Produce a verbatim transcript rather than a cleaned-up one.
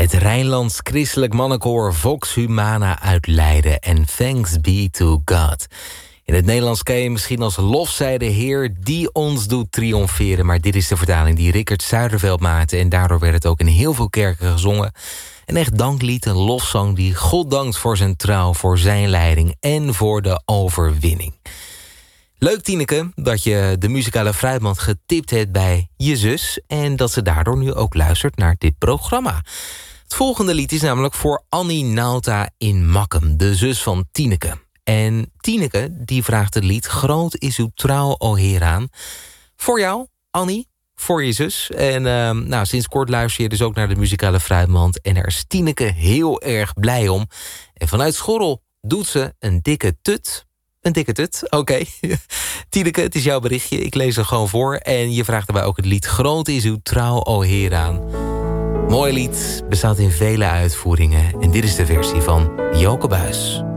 Het Rijnlands christelijk mannenkoor Vox Humana uit Leiden en Thanks Be to God. In het Nederlands ken je misschien als lof zij de Heer die ons doet triomferen. Maar dit is de vertaling die Rickert Zuiderveld maakte en daardoor werd het ook in heel veel kerken gezongen. Een echt danklied, een lofzang die God dankt voor zijn trouw, voor zijn leiding en voor de overwinning. Leuk, Tineke, dat je de muzikale fruitmand getipt hebt bij je zus en dat ze daardoor nu ook luistert naar dit programma. Het volgende lied is namelijk voor Annie Nauta in Makkum, de zus van Tineke. En Tineke die vraagt het lied Groot is uw trouw, o Heer, aan. Voor jou, Annie, voor je zus. En uh, nou, sinds kort luister je dus ook naar de muzikale fruitmand. En daar is Tineke heel erg blij om. En vanuit Schorrel doet ze een dikke tut. Een dikke tut, oké. Okay. Tineke, het is jouw berichtje. Ik lees er gewoon voor. En je vraagt daarbij ook het lied Groot is uw trouw, o Heer, aan. Mooi lied, bestaat in vele uitvoeringen. En dit is de versie van Joke Buijs.